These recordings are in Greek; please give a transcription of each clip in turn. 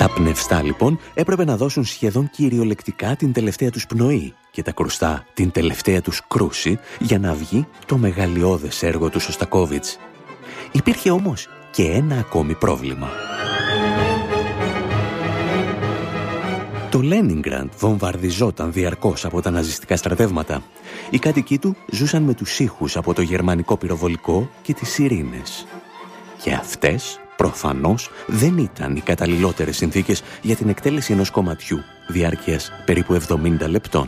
Τα πνευστά λοιπόν έπρεπε να δώσουν σχεδόν κυριολεκτικά την τελευταία τους πνοή και τα κρουστά την τελευταία τους κρούση για να βγει το μεγαλειώδες έργο του Σωστακόβιτς. Υπήρχε όμως και ένα ακόμη πρόβλημα. Το Λένινγκραντ βομβαρδιζόταν διαρκώς από τα ναζιστικά στρατεύματα. Οι κάτοικοι του ζούσαν με τους ήχους από το γερμανικό πυροβολικό και τις σιρήνες. Και αυτές προφανώς δεν ήταν οι καταλληλότερες συνθήκες για την εκτέλεση ενός κομματιού διάρκειας περίπου 70 λεπτών.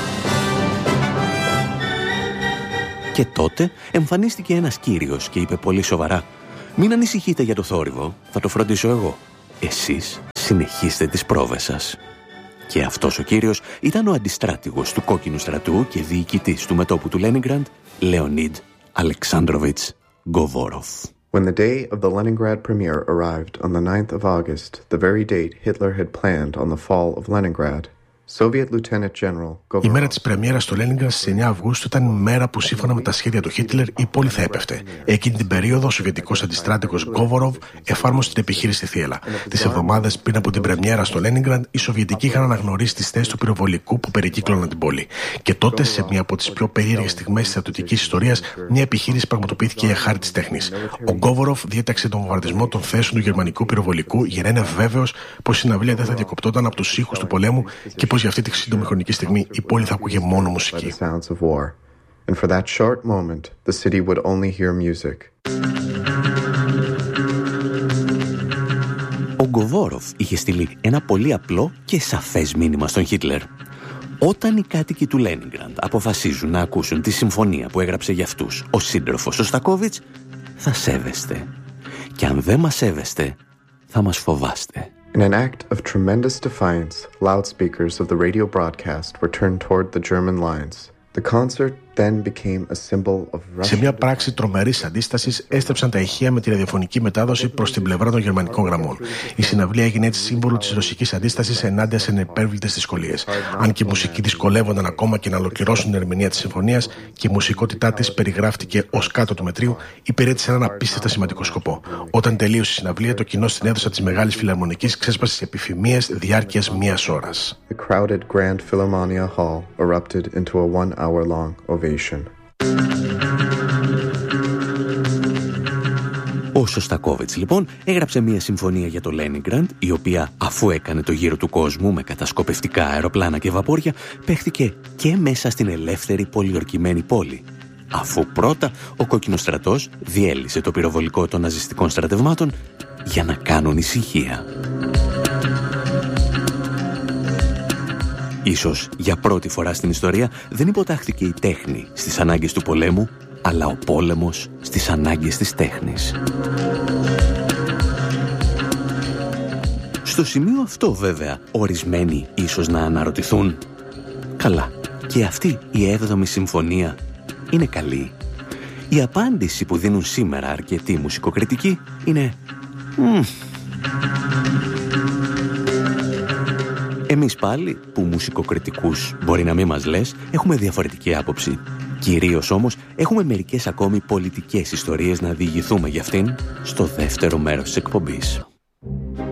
Και τότε εμφανίστηκε ένας κύριος και είπε πολύ σοβαρά: «Μην ανησυχείτε για το θόρυβο, θα το φροντίσω εγώ. Εσείς συνεχίστε τις πρόβες σας». Και αυτός ο κύριος ήταν ο αντιστράτηγος του Κόκκινου Στρατού και διοικητής του μετώπου του Λένινγκραντ, Λεωνίδ Αλεξάνδροβιτς Γκοβόροφ. When the day of the Leningrad premiere arrived on the 9th of August, the very date Hitler had planned on the fall of Leningrad, η μέρα της πρεμιέρας στο Λένινγκραντ στις 9 Αυγούστου ήταν η μέρα που σύμφωνα με τα σχέδια του Χίτλερ η πόλη θα έπεφτε. Εκείνη την περίοδο ο σοβιετικός αντιστράτηγος Γκόβοροφ εφάρμοσε την επιχείρηση στη θύελλα. Τις εβδομάδες πριν από την πρεμιέρα στο Λένινγκραντ, οι Σοβιετικοί είχαν αναγνωρίσει τις θέσεις του πυροβολικού που περικύκλωναν την πόλη. Και τότε, σε μια από τις πιο περίεργες στιγμές της στρατιωτικής ιστορίας, μια επιχείρηση πραγματοποιήθηκε για χάρη της τέχνης. Ο Γκόβοροφ διέταξε τον βομβαρδισμό των θέσεων του γερμανικού πυροβολικού για να είναι βέβαιος πως η συναυλία δεν θα διακοπτόταν από τους ήχους του πολέμου και πως για αυτή τη σύντομη χρονική στιγμή η πόλη θα ακούγε μόνο μουσική. Ο Γκοβόροφ είχε στείλει ένα πολύ απλό και σαφές μήνυμα στον Χίτλερ. Όταν οι κάτοικοι του Λένινγκραντ αποφασίζουν να ακούσουν τη συμφωνία που έγραψε για αυτούς ο σύντροφος Σωστακόβιτς, θα σέβεστε. Και αν δεν μας σέβεστε, θα μας φοβάστε. In an act of tremendous defiance, loudspeakers of the radio broadcast were turned toward the German lines. The concert then became a symbol of Russian... Σε μια πράξη τρομερής αντίστασης έστρεψαν τα ηχεία με τη ραδιοφωνική μετάδοση προς την πλευρά των γερμανικών γραμμών. Η συναυλία έγινε έτσι σύμβολο της ρωσικής αντίστασης ενάντια σε ανεπέρβλητες δυσκολίες. Αν και οι μουσικοί δυσκολεύονταν ακόμα και να ολοκληρώσουν την ερμηνεία της συμφωνίας και η μουσικότητά της περιγράφτηκε ως κάτω του μετρίου, υπηρέτησε έναν απίστευτα σημαντικό σκοπό. Όταν τελείωσε η συναυλία, το κοινό στην αίθουσα της Μεγάλης Φιλαρμονικής ξέσπασε σε επιφημίες διάρκειας μίας ώρας. The crowded Grand Philharmonia Hall erupted into a 1-hour-long ovation. Ο Σωστακόβιτς λοιπόν έγραψε μια συμφωνία για το Λένινγκραντ, η οποία αφού έκανε το γύρο του κόσμου με κατασκοπευτικά αεροπλάνα και βαπόρια, παίχθηκε και μέσα στην ελεύθερη πολιορκημένη πόλη. Αφού πρώτα ο Κόκκινος Στρατός διέλυσε το πυροβολικό των ναζιστικών στρατευμάτων για να κάνουν ησυχία. Ίσως για πρώτη φορά στην ιστορία δεν υποτάχθηκε η τέχνη στις ανάγκες του πολέμου, αλλά ο πόλεμος στις ανάγκες της τέχνης. Στο σημείο αυτό βέβαια, ορισμένοι ίσως να αναρωτηθούν, καλά, και αυτή η 7η συμφωνία είναι καλή? Η απάντηση που δίνουν σήμερα αρκετοί μουσικοκριτικοί είναι Εμείς πάλι, που μουσικοκριτικούς μπορεί να μην μας λες, έχουμε διαφορετική άποψη. Κυρίως όμως έχουμε μερικές ακόμη πολιτικές ιστορίες να διηγηθούμε για αυτήν στο δεύτερο μέρος της εκπομπής.